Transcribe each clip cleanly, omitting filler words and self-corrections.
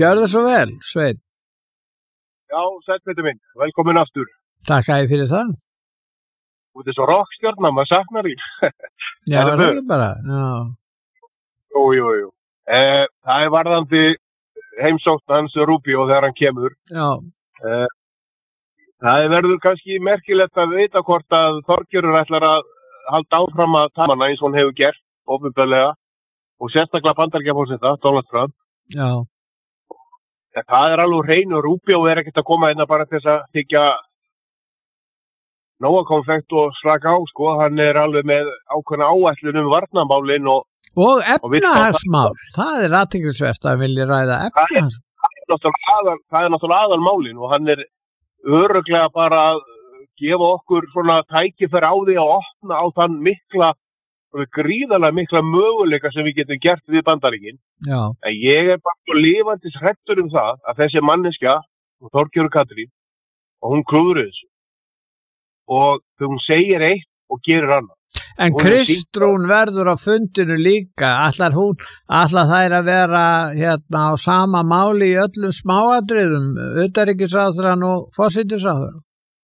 Gjörðu svo vel, Sveinn. Já, sæll minn, velkomin aftur. Takk fyrir það. Þú ert svo rockstjarna, maður saknar því. Já, það er ekki bara, já. Jú. Það er varðandi heimsókn hans Rubio þegar hann kemur. Já. Það verður kannski merkilegt að vita hvort að Þorgerður ætlar að halda áfram að tala hana eins og hann hefur gert, opinberlega, og sérstaklega Bandaríkjaforseta, Donald Trump. Já. Það er alveg hreinu, Rubio er ekkert að koma hérna bara til þess að þykja nóga konfekt og slaka á, sko. Hann er alveg með ákveðna áætlun varnarmálin og efnahagsmál. Það er athyglisvert að vilja ræða efnahagsmál. Það er náttúrulega aðalmálin og hann er örugglega bara að gefa okkur svona tækifæri á því að opna á þann gríðarlega mikla möguleika sem við getum gert við Bandaríkin. Já. En ég er bara svo lifandis hræddur það að þessi manneskja, Þorgerður Katrín, og hún klúðrar þessu. Og þegar hún segir eitt og gerir annað. En Kristrún verður á fundinu líka. Ætlar þær að vera hérna á sama máli í öllum smáatriðum, utanríkisráðherrann og forsætisráðherrann?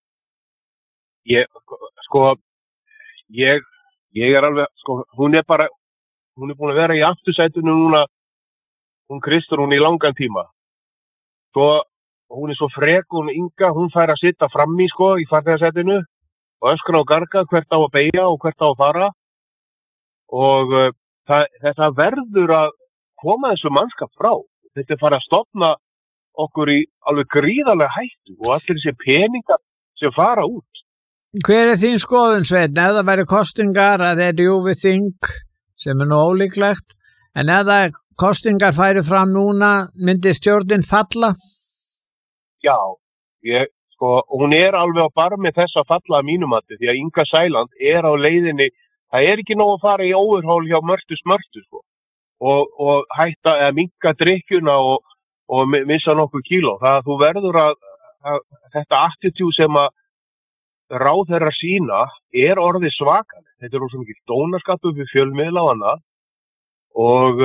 Ég er alveg, hún er búin að vera í aftursætinu núna, hún Kristrún í langan tíma. Hún er svo frek, hún Inga, hún fær að sitta frammi, í farþegasætinu og öskra og garga hvert á að beygja og hvert á að fara. Og þetta verður að koma þessu mannskap frá. Þetta er farið að stofna okkur í alveg gríðarlega hættu og allir þessi peningar sem fara út. Hver er þín skoðun, Sveinn? Ef það væri kostingar að við þing, sem er nú ólíklegt, en ef það kostingar færi fram núna, myndi stjórnin falla? Já, hún er alveg á barmi þess að falla að mínumati, því að Inga Sæland er á leiðinni, það er ekki nóg að fara í overhaul hjá Mörtu, og hætta að minnka drykkjuna og missa nokkuð kíló. Það þú verður að þetta attitúd sem að ráðherrar sína er orðið svakalegt. Þetta er svo mikið dónaskapur við fjölmiðla og annað og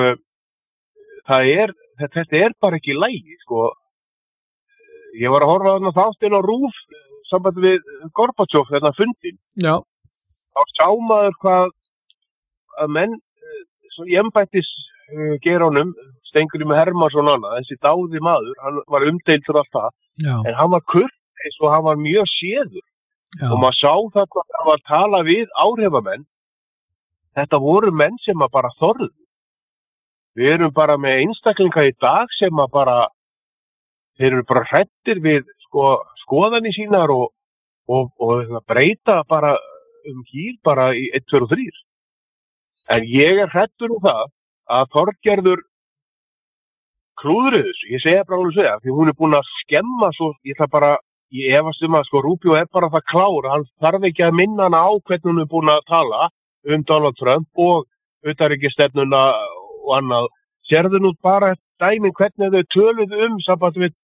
þetta er bara ekki í lagi, Ég var að horfa þarna þáttinn á RÚV sambandi við Gorbatsjov þarna fundin. Já. Þá sá maður hvað að menn í embættis geiránum, Steingrímur Hermannsson annað, þessi dáði maður, hann var umdeildur allt það, en hann var kurteis og hann var mjög séður. Já. Og maður sá þarna að hann var að tala við áhrifamenn. Þetta voru menn sem að bara þorðu. Við erum bara með einstaklinga í dag sem að bara þeir eru bara hræddir við skoðanir sínar og breyta bara gíl bara í 1, 2 og 3. En ég er hræddur það að Þorgerður klúðri þessu. Ég segja bara alveg segja, því hún er búin að skemma svo, ég efast að Rubio er bara það klár, hann þarf ekki að minna hana á hvernig hún er búin að tala Donald Trump og utanríkisstefnuna og annað. Sérðu nú bara dæmin hvernig þau töluðu samband við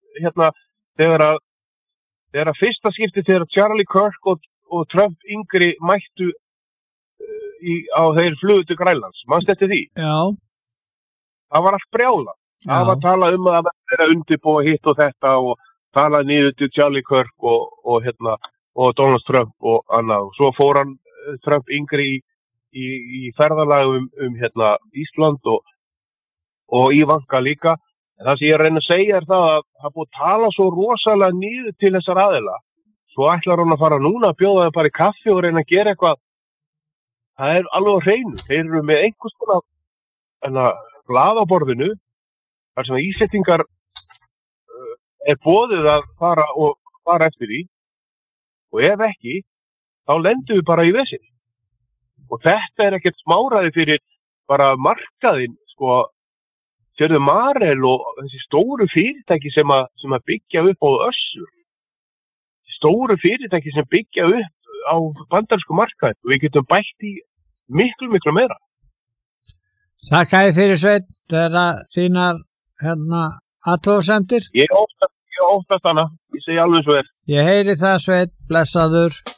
þegar fyrsta skipti þegar Charlie Kirk og Trump yngri mættu á þeir flugu til Grænlands. Manstu eftir því? Já. Það var allt brjála. Það var að tala að vera undirbúa hitt og þetta og tala niður til Charlie Kirk og Donald Trump og annað. Svo fór hann Trump yngri í ferðalagi Ísland og Ívanka líka. En það sem ég reyna að segja er það að það búið að tala svo rosalega niður til þessar aðila. Svo ætlar hann að fara núna að bjóða þeim bara í kaffi og reyna að gera eitthvað. Það er alveg á hreinu. Þeir eru með einhvers konar blaðaborðinu þar sem Íslendingar er boðið að fara eftir því. Og ef ekki, þá lendum við bara í vesinni. Og þetta er ekkert smáræði fyrir bara markaðinn, Sérðu Marel og þessi stóru fyrirtæki sem að byggja upp á Össur. Stóru fyrirtæki sem byggja upp á bandarísku markaði og við getum bætt í miklu, miklu meira. Takk fyrir Sveinn, þeirra þínar athugasemdir. Ég óttast hana, ég segi alveg svo Ég heyri það Sveinn, blessaður.